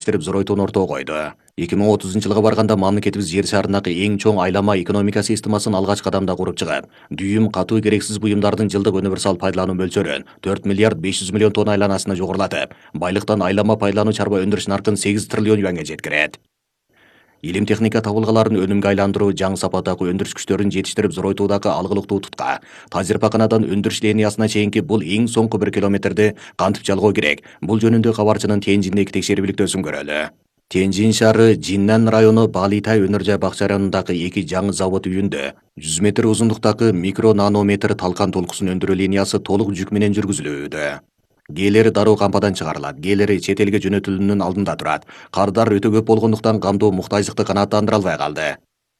жетиштирип зоройтууну ортого койду. 2030-жылга барганда мамлекетибиз жер шарындагы эң чоң айлама экономика системасын алгач кадамда куруп чыгып, дүйүм катуу керексиз буюмдардын жылдык универсал пайдалануу мөлчөрүн 4 миллиард 500 миллион тонна айланасына жогорулатып, байлыктан айлама пайдалануу чарба өндүрүш наркын 8 триллион юанга жеткирет. Илим техника табылгаларын өнүмгө айландыруу, жаңы сапаттагы өндүрүш күчтөрүн жетиштирип зоройтуудагы алгылыктуу тутка, тажрыйбаканадан өндүрүш линиясына чейинки бул эң соңку 1 километрди кантип жалгоо керек? Бул жөнүндө кабарчынын Тяньжиндеги текшерүүлүктөсүн көрөлү. Тяньжин шаары Жиннан району Балитай өнөр жай бакча районундагы 2 жаңы завод үйүндө 100 метр узундуктагы микро-нанометр талкан толкусын өндүрүү линиясы толук жүк менен жүргүзүлүүдө. Гээлери дароо кампадан чыгарылат, гээлери чет элге жөнөтүлүүнүн алдында турат. Кардар өтө көп болгондуктан камдоо муктаждыкты канааттандыра албай калды.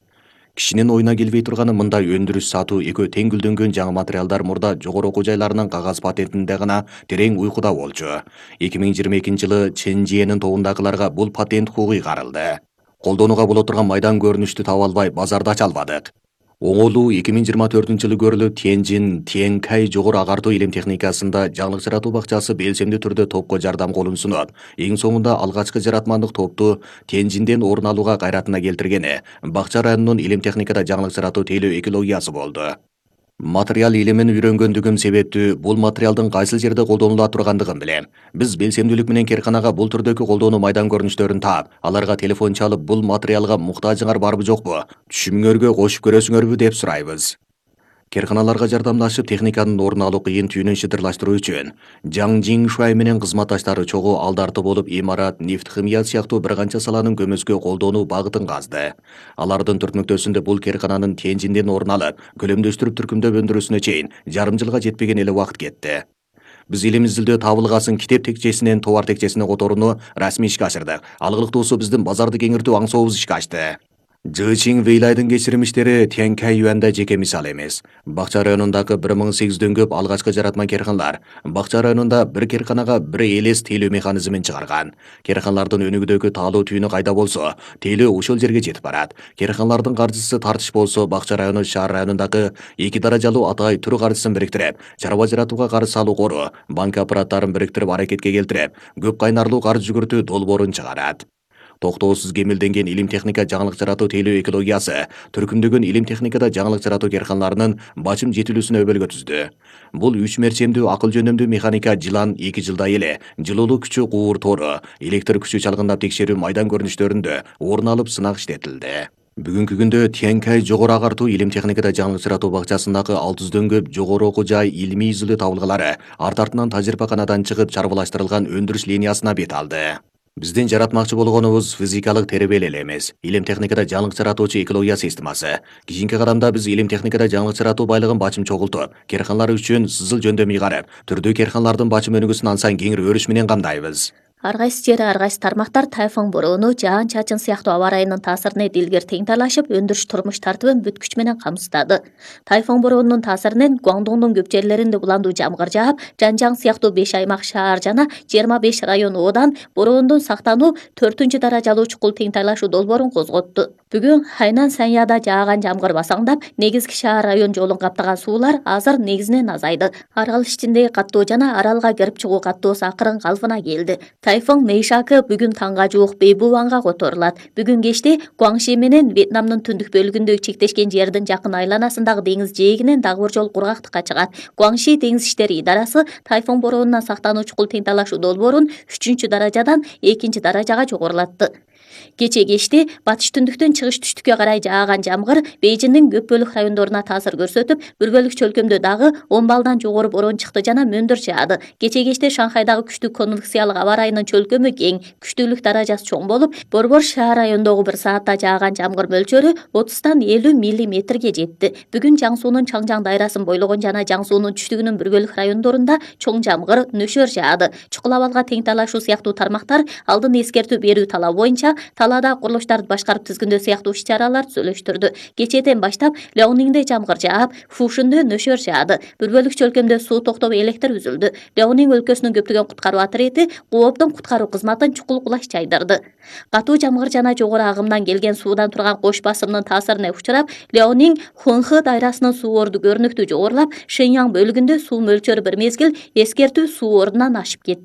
Кишинин оюна келбей турганы мындай өндүрүш сатуу экөө тең гүлдөнгөн жаңы материалдар мурда жогору окуу жайларынын кагаз патентинде гана терең уйкуда болчу. 2022-жылы Чэньжиэнин тобундагыларга бул патент хугу карылды. Колдонууга боло турган майдан көрүнүштү таба албай базарда ача албадык. Оңолуу 2024-жылы көрүлүп, Тяньжин Тянькай жогору агартуу илим техникасында жаңылык жаратуу бакчасы белсемдүү түрдө топко жардам колун сунат. Эң соңунда алгачкы жаратмандык топту Тяньжинден орун алууга кайратына келтиргени бакча районунун илим техникада жаңылык жаратуу тейлөө экологиясы болду. Материал илимин үйрөнгөндүгүм себептүү бул материалдын кайсыл жерде колдонула тургандыгын билем. Биз белсемдүүлүк менен керканага бул түрдөгү колдонуу майдан көрүнүштөрүн таап, аларга телефон чалып, бул материалга муктажыңар барбы жокпу, түшүмүңөргө кошуп көрөсүңөрбү деп сурайбыз. Керканаларга жардамдашып, техниканын орун алуу кыйын түйүнүн шыдырлаштыруу үчүн Жаң Жиңшуай менен кызматташтары чогуу алдарты болуп, имарат, нефт химия сыяктуу бир канча саланын көмөскө колдонуу багытын казды. Алардын түртмөктөсүндө бул керкананын Тяньжинден орун алып, көлөмдөштүрүп түркүмдөп өндүрүүсүнө чейин жарым жылга жетпеген эле убакыт кетти. Биз илим изилдөө табылгасын китеп текчесинен товар текчесине которууну расмий ишке ашырдык. Алгылыктуусу биздин базарды кеңиртүү аңсообуз ишке ашты. Жычин Вейлайдын кечирмиштери Тянькай юанда жеке мисал эмес. Бакча районундагы 1008дөн көп алгачкы жаратма керканалар бакча районунда бир керканага бир элес тейлөө механизмин чыгарган. Керканалардын өнүгүүдөгү таалуу түйүнү кайда болсо, тейлөө ошол жерге жетип барат. Керканалардын каржысы тартыш болсо, бакча району шаар районундагы 2 даражалуу атай түр каржысын бириктирип, чарба жаратууга карыз салуу кору, банк аппараттарын бириктирип аракетке келтирип, көп кайнарлуу карыз жүгүртүү долбоорун чыгарат. Токтоосуз кемелденген илим техника жаңылык жаратуу тейлөө экологиясы түркүмдөгөн илим техникада жаңылык жаратуу керканаларынын бачым жетилүүсүнө өбөлгө түздү. Бул 3 мерчемдүү акыл жөнөмдүү механика жылан 2 жылда эле жылуулук күчү куур тору, электр күчү чалгындап текшерүү майдан көрүнүштөрүндө орун алып сынак иштетилди. Бүгүнкү күндө Тянькай жогору агартуу илим техникада жаңылык жаратуу бакчасындагы 600дөн көп жогору окуу жай илимий изилдөө табылгалары арт артынан тажрыйбаканадан чыгып чарбалаштырылган өндүрүш линиясына бет алды. Биздин жаратмакчы болгонубуз физикалык тербел эле эмес, илим техникада жаңылык жаратуучу экология системасы. Кийинки кадамда биз илим техникада жаңылык жаратуу байлыгын бачым чогултуп, керканалар үчүн сызыл жөндөм ыйгарып, түрдүү керканалардын бачым өнүгүүсүн ансан кеңири өрүш менен камдайбыз. Ар кайсы жери, ар кайсы тармактар тайфун бороону, жаан чачын сыяктуу аба ырайынын таасирине дилгер тең талашып, өндүрүш турмуш тартыбын бүт күч менен камсыздады. Тайфун бороонунун таасиринен Гуандоңдун көп жерлеринде буландуу жамгыр жаап, Жанжаң сыяктуу 5 аймак шаар жана 25 район оодан бороондон сактануу 4-даражалуу чукул тең талашуу долбоорун козготту. Бүгүн Хайнан Саньяда жааган жамгыр басаңдап, негизги шаар район жолун каптаган суулар азыр негизинен азайды. Арал ичиндеги каттоо жана аралга кирип чыгуу каттоосу акырын калпына келди. Тайфун Мэйшакы бүгүн таңга жуук Бейбуанга которулат. Бүгүн кечте Гуаңши менен Вьетнамдын түндүк бөлүгүндө чектешкен жердин жакын айланасындагы деңиз жээгинен дагы бир жолу кургактыкка чыгат. Гуаңши деңиз иштери идарасы тайфун бороонунан сактануу чукул тең талашуу долбоорун 3-даражадан 2-даражага жогорулатты. Кече кечте батыш түндүктөн чыгыш түштүккө карай жааган жамгыр Бейжиңдин көп бөлүк райондоруна таасир көрсөтүп, бир бөлүк чөлкөмдө дагы 10 балдан жогору бороон чыкты жана мөндүр жаады. Кече кечте Шанхайдагы күчтүү конвекциялык аба ырайынын чөлкөмү кең, күчтүүлүк даражасы чоң болуп, борбор шаар райондогу бир саатта жааган жамгыр мөлчөрү 30-тан 50 миллиметрге жетти. Бүгүн Жаңсуунун Чаңжаң дайрасын бойлогон жана Жаңсуунун түштүгүнүн бир бөлүк райондорунда чоң жамгыр нөшөр жаады. Чукул абалга тең талашуу сыяктуу тармактар алдын эскертүү берүү талабы боюнча талаада курулуштарды башкарып тизгиндөө сыяктуу иш-чаралар түзөлүштүрдү. Кечеден баштап Леониңде жамгыр жаап, Фушунда нөшөр жаады. Бир бөлүк чөлкөмдө суу токтоп электр үзүлдү. Леониң өлкөсүнүн көптөгөн куткаруу отряди Куобдун куткаруу кызматын чукул кулаш чайдырды. Катуу жамгыр жана жогору агымдан келген суудан турган кош басымдын таасирине учурап, Леониң Хунхы дайрасынын суу орду көрүнүктүү жогорулап, Шэньяң бөлүгүндө суу мөлчөрү бир мезгил эскертүү суу ордунан ашып кетти.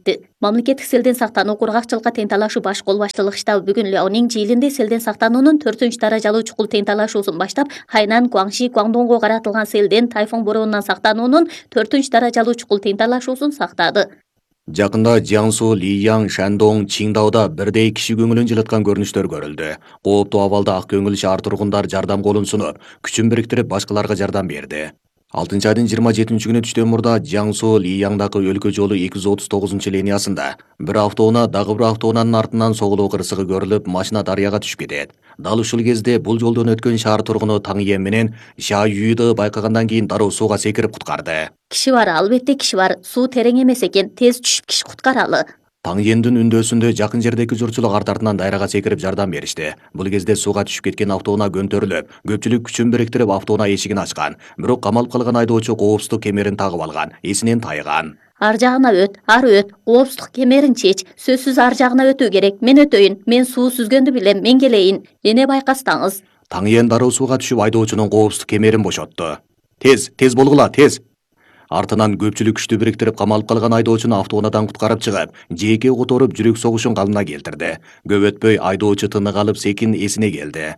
Мамлекеттик селден сактануу кургакчылыкка тең талашуу баш кол баштык штабы бүгүн Леонин Жиилинде селден сактануунун 4-даражалуу чукул тең талашуусун баштап, Хайнан, Гуаңши, Гуаңдонго каратылган селден тайфун бороонунан сактануунун 4-даражалуу чукул тең талашуусун сактады. Жакында Jiangsu, Лияң, Шандong, Чингдауда бирдей киши көңүлүн жылыткан көрүнүштөр көрүлдү. Кооптуу абалда ак көңүл шаар тургундар жардам колун сунуп, күчүн бириктирип башкаларга жардам берди. 6 айдын 27-күнү түштөн мурда Jiangsu, Лияңдагы өлкө жолу 239-линиясында бир автоунаа дагы бир автоунаанын артынан соголуу кырсыгы көрүлүп, машина дарыяга түшүп кетет. Дал ушул кезде бул жолдон өткөн шаар тургуну Таң Иен менен Ша Юйды байкагандан кийин дароо сууга секирип куткарды. Киши бар, албетте киши бар. Суу терең эмес экен, тез түшүп киши куткаралы. Таң Иендин үндөсүндө жакын жердеги журтчулук арт-артынан дайрага секирип жардам беришти. Бул кезде сууга түшүп кеткен автоунаа көнтөрүлүп, көпчүлүк күчүн бириктирип автоунаа эшигин ачкан. Бирок камалып калган айдоочу коопсуздук кемерин тагып алган, эсинен тайган. Ар жагына өт, ары өт, коопсуздук кемерин чеч. Сөзсүз ар жагына өтүү керек. Мен өтөйүн, мен суу сүзгөндү билем, мен келейин. Эне байкастаңыз. Таң Иен дароо сууга түшүп айдоочунун коопсуздук кемерин бошотту. Тез болгула, тез. Артынан көпчүлүк күчтү бириктирип камалып калган айдоочуну автоунаадан куткарып чыгып, жээкке которуп жүрөк согушун калыбына келтирди. Көп өтпөй айдоочу тынык алып секин эсине келди.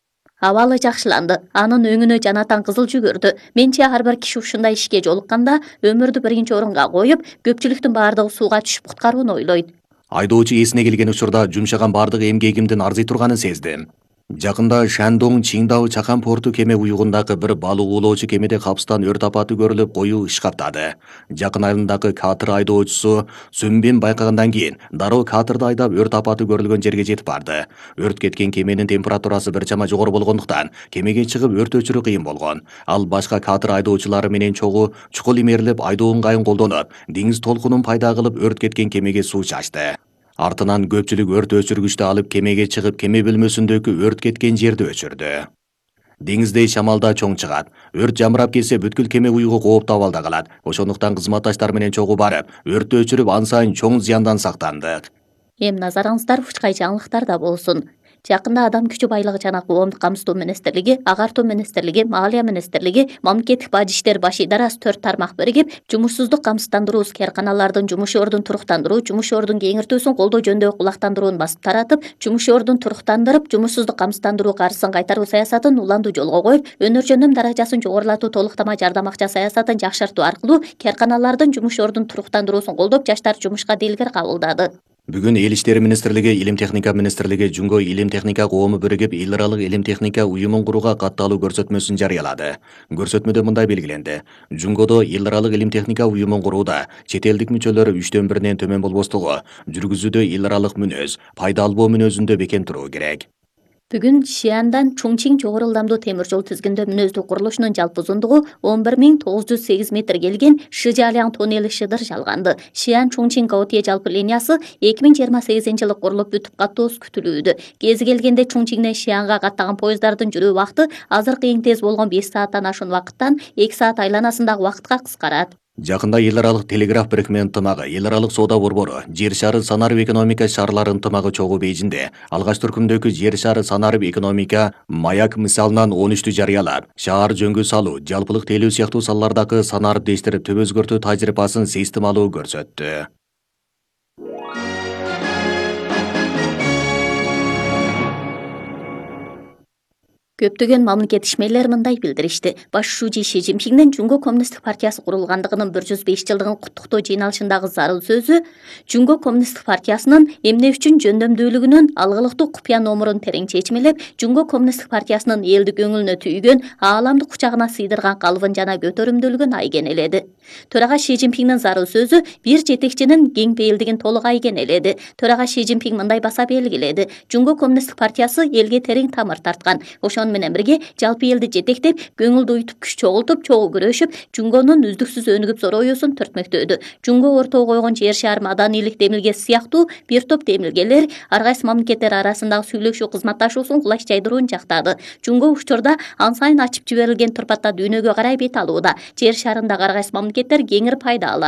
Абалы жакшыланды. Анын өңүнө жанатан кызыл жүгүрдү. Менче ар бир киши ушундай ишке жолукканда өмүрдү биринчи орунга коюп, көпчүлүктүн баардыгы сууга түшүп куткарууну ойлойт. Айдоочу эсине келген учурда жумшаган бардык эмгегимдин арзый турганын сездим. Жакында Шандong Чингдау чакан порту кеме уюгундагы бир балык уулоочу кемеде капыстан өрт апаты көрүлүп, коюу иш каптады. Жакын айылындагы катер айдоочусу Сүмбин байкагандан кийин дароо катерди айдап өрт апаты көрүлгөн жерге жетип барды. Өрт кеткен кеменин температурасы бир чама жогору болгондуктан кемеге чыгып өрт өчүрүү кыйын болгон. Ал башка катер айдоочулары менен чогуу чукул имерилип айдоо ыңгайын колдонуп, деңиз толкунун пайда кылып өрт кеткен кемеге суу чачты. Артынан көпчүлүк өрт өчүргүчтү алып кемеге чыгып, кеме бөлмөсүндөгү өрт кеткен жерди өчүрдү. Деңиздей шамалда чоң чыгат. Өрт жамырап кетсе бүткүл кеме уюгу кооптуу абалда калат. Ошондуктан кызматташтар менен чогуу барып, өрттү өчүрүп, ан сайын чоң зыяндан сактандык. Эми назарыңыздар учкай жаңылыктарда болсун. Жакында Адам күчү байлыгы жана коомдук камсыздоо министрлиги, Агартуу министрлиги, Маалия министрлиги, Мамлекеттик бажы иштер баш идарасы 4 тармак биригип, жумушсуздук камсыздандыруу кээрканалардын жумуш ордун туруктандыруу, жумуш ордун кеңиртүүсүн колдоо жөнүндөгү кулактандырууну басып таратып, жумуш ордун туруктандырып, жумушсуздук камсыздандыруу каржысын кайтаруу саясатын уланду жолго коюп, өнөр жөндөм даражасын жогорулатуу толуктама жардам акча саясатын жакшыртуу аркылуу кээрканалардын жумуш ордун туруктандыруусун колдоп, жаштар жумушка делгер кабылдады. Бүгүн Эл иштери министрлиги, Илим техника министрлиги Жунго илим техника коому биригип эл аралык илим техника уюмун курууга катталуу көрсөтмөсүн жарыялады. Көрсөтмөдө мындай белгиленди. Жунгодо эл аралык илим техника уюмун курууда чет элдик мүчөлөр 3/1 төмөн болбостугу, жүргүзүүдө эл аралык мүнөз, пайда албоо мүнөзүндө бекем туруу керек. Бүгүн Шиандан Чуңчин жогору ылдамдуу темир жол тизгиндөө мүнөздүү курулушунун жалпы узундугу 11.908 метр келген Шижаляң тоннели шыдыр жалганды. Шиан Чуңчин Гаотие жалпы линиясы 2028-жылы курулуп бүтүп каттоосу күтүлүүдө. Кези келгенде Чуңчиңден Шианга каттаган поездардын жүрүү убакыты азыркы эң тез болгон 5 сааттан ашуун убакыттан 2 саат айланасындагы убакытка кыскарат. Жакында эл аралык телеграф бирикме ынтымагы, эл аралык соода борбору, жер шары санарып экономика шаарлары ынтымагы чогуу Бейжинде алгач түркүмдөгү жер шары санарып экономика маяк мисалынан 13-тү жарыялап, шаар жөнгө салуу, жалпылык тейлөө сыяктуу салалардагы санарып дештирип төп өзгөртүү тажрыйбасын системалуу көрсөттү. Көптөгөн мамлекет ишмерлер мындай билдиришти. Башчы Ши Цзиньпиңдин Жунго коммунисттик партиясы курулгандыгынын 105 жылдыгын куттуктоо жыйналышындагы зарыл сөзү Жунго коммунисттик партиясынын эмне үчүн жөндөмдүүлүгүнүн алгылыктуу купуя номурун терең чечмелеп, Жунго коммунисттик партиясынын элдик көңүлүнө түйгөн, ааламдык кучагына сыйдырган калыбын жана көтөрүмдүүлүгүн айгенеледи. Төрага Ши Цзиньпиңдин зарыл сөзү бир жетекчинин кең пейилдигин толук айгенеледи. Төрага Ши Цзиньпиң мындай баса белгиледи. Жунго коммунисттик партиясы элге терең тамыр тарткан. Ошон менен бирге жалпы элди жетектеп, көңүлдү уютуп, күч чогултуп, чогуу күрөшүп, Жунгонун үздүксүз өнүгүп зороюусун төртмөктөдү. Жунго ортого койгон жер шаар маданийлик демилгеси сыяктуу бир топ демилгелер ар кайсы мамлекеттер арасындагы сүйлөшүү кызматташуусун кулач жайдырууну жактады. Жунго учурда ан сайын ачып жиберилген турпатта дүйнөгө карай бет алууда. Жер шаарындагы ар кайсы мамлекеттер кеңири пайда алат.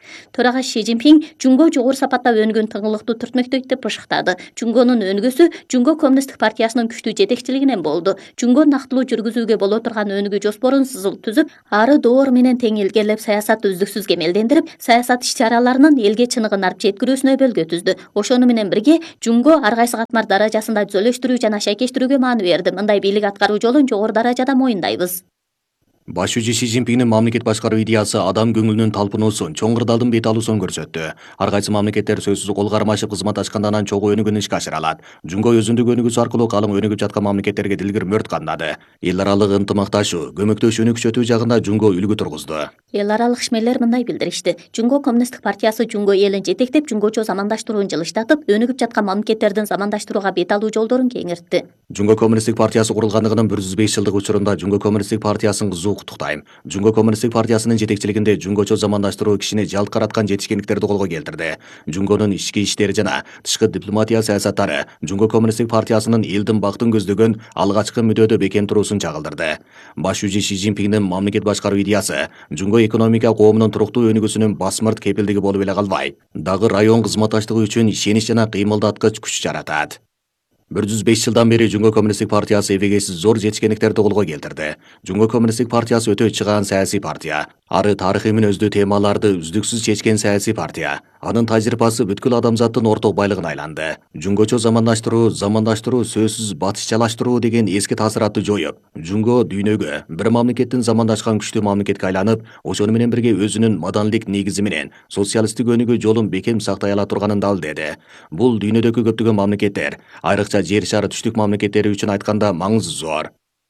Төрага Ши Цзиньпин Жунго жогору сапатта өнүгөн тыңгылыктуу түртмөктөйт деп бышыктады. Жунгонун өнүгүүсү Жунго коммунисттик партиясынын күчтүү жетекчилигинен болду. Жунго нактылуу жүргүзүүгө боло турган өнүгүү жоспорун сызыл түзүп, ары доор менен тең илгерлеп, саясатты үздүксүз кемелдендирип, саясат иш-чараларынын элге чыныгын алып жеткирүүсүнө бөлгө түздү. Ошону менен бирге Жунго ар кайсы катмар даражасында түзөлүштүрүү жана шайкештирүүгө маани берди. Мындай бийлик аткаруу жолун жогору даражада моюндайбыз. Баш жүзү Ши Цзиньпиндин мамлекет башкаруу идеясы адам көңүлүнүн талпынуусун, чоң кырдаалдын бет алуусун көрсөттү. Ар кайсы мамлекеттер сөзсүз кол кармашып кызмат ачкандан анан чогуу өнүгүүнү ишке ашыра алат. Жунго өзүндүк өнүгүүсү аркылуу калың өнүгүп жаткан мамлекеттерге дилгир мөрт кандады. Эл аралык ынтымакташуу, көмөктөшүүнү күчөтүү жагында Жунго үлгү тургузду. Эл аралык ишмерлер мындай билдиришти. Жунго коммунисттик партиясы Жунго элин жетектеп, жунгочо замандаштырууну жылыштатып, өнүгүп жаткан мамлекеттердин замандаштырууга бет алуу жолдорун кеңиртти. Жунго коммунисттик партиясы курулгандыгынын 105 жылдык учурунда Жунго коммунисттик партиясын кызуу куттуктайм. Жунго коммунисттик партиясынын жетекчилигинде жунгочо замандаштыруу кишини жалт караткан жетишкендиктерди колго келтирди. Жунгонун ички иштери жана тышкы дипломатия саясаттары Жунго коммунисттик партиясынын элдин бактын көздөгөн алгачкы мүдөөдө бекем туруусун чагылдырды. Баш жүзү Ши Цзиньпиндин мамлекет башкаруу идеясы Жунго экономика коомунун туруктуу өнүгүүсүнүн басмырт кепилдиги болуп эле калбай, дагы район кызматташтыгы үчүн ишенич жана кыймылдаткыч күч жаратат. 105 жылдан бери Жунго коммунисттик партиясы эбегейсиз зор жетишкендиктерди колго келтирди. Жунго коммунисттик партиясы өтө чыгаан саясий партия. Ары тарыхый мүнөздүү темаларды үздүксүз чечкен саясий партия. Анын тажрыйбасы бүткүл адамзаттын орток байлыгына айланды. Жунгочо замандаштыруу сөзсүз батышчалаштыруу деген эски таасыратты жоюп, Жунго дүйнөгө бир мамлекеттин замандашкан күчтүү мамлекетке айланып, ошону менен бирге өзүнүн маданилик негизи менен социалисттик өнүгүү жолун бекем сактай ала турганын далилдеди. Бул дүйнөдөгү көптөгөн мамлекеттер, айрыкча жер шары түштүк мамлекеттери үчүн айтканда маңызы зор.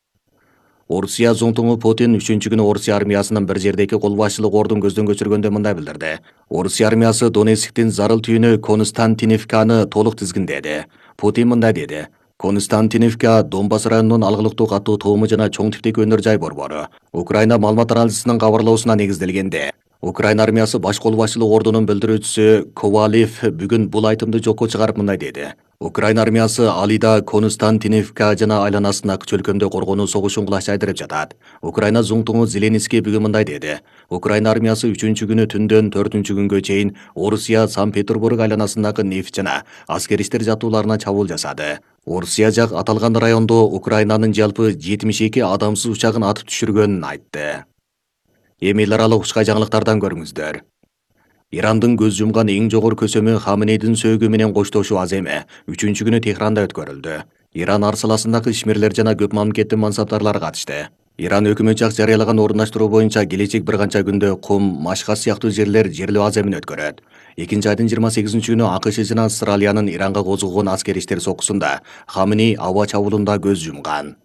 Орусия зонтуңу Путин 3-күнү Орусия армиясынын бир жердеги кол башчылык ордун көздөн көчүргөндө мындай билдирди. Орусия армиясы Донецктин зарыл түйүнү Константиновканы толук тизгиндеди. Путин мындай деди. Константиновка Донбасс районунун алгылыктуу катуу тоому жана чоң типтеги өнөр жай борбору. Украина маалымат арналарынын кабарлоосуна негизделгенде, Украина армиясы баш кол башчылык ордунун билдирүүчүсү Ковалев бүгүн бул айтымды жокко чыгарып мындай деди. Украина армиясы Алида, Константиновка жана айланасындагы чөлкөмдө коргонуу согушун кулаш айдырып жатат. Украина зуңтуңу Зеленский бүгүн мындай деди. Украина армиясы 3-күнү түндөн 4-күнгө чейин Орусия Санкт-Петербург айланасындагы нефть жана аскер иштер жаттууларына чабуул жасады. Орусия жак аталган райондо Украинанын жалпы 72 адамсыз учагын атып түшүргөнүн айтты. Эми эл аралык учкай жаңылыктардан көрүңүздөр. Ирандын көз жумган эң жогору көсөмү Хаменейдин сөөгү менен коштошуу аз эме 3-күнү Техранда өткөрүлдү. Иран ар саласындагы ишмерлер жана көп мамлекеттин мансаптарлары катышты. Иран өкмөт жак жарыялаган орундаштыруу боюнча келечек бир канча күндө Кум, Машхас сыяктуу жерлер жерлөө аз эмин өткөрөт. 2-айдын 28-күнү АКШ жана Австралиянын Иранга козгогон аскер иштер сокусунда Хаменей аба чабуулунда көз жумган.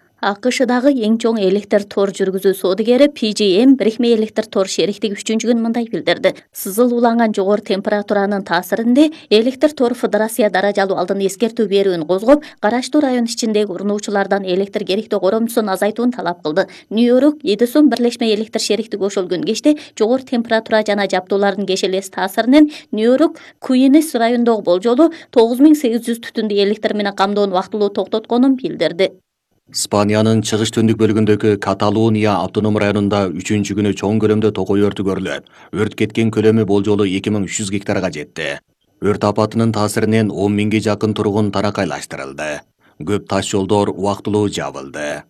АКШдагы эң чоң электр тор жүргүзүү соодигери PGM Бирикме электр тор шериктиги 3-күн мындай билдирди. Сызыл уланган жогору температуранын таасиринде электр тор Федерация даражалуу алдын эскертүү берүүнү козгоп, караштуу район ичиндеги урнуучулардан электр керектөө коромчусун азайтууну талап кылды. Нью-Йорк, Эдисон Бирлешме электр шериктиги ошолгөн кечте жогору температура жана жабдуулардын кешелес таасиринен Нью-Йорк, Куинес районундагы болжолу 9800 түтүндү электр менен камдоону вактылуу токтотконун билдирди. Испаниянын чыгыш түндүк бөлүгүндөгү Каталония автоном районунда 3-күнү чоң көлөмдө токой өртү көрүлөт. Өрт кеткен көлөмү болжолу 2300 гектарга жетти. Өрт апатынын таасиринен 10 000ге жакын тургун таракайлаштырылды. Көп таш жолдор убактылуу жабылды.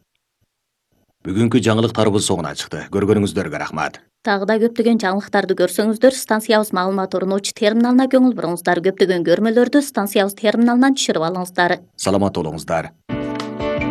Бүгүнкү жаңылыктарыбыз соңуна чыкты. Көргөнүңүздөргө рахмат. Тагы да көптөгөн жаңылыктарды көрсөңүздөр, станциябыз маалымат орночу терминалына көңүл буруңуздар. Көптөгөн көрмөлөрдү станциябыз терминалынан түшүрүп алыңыздар. Саламат болуңуздар.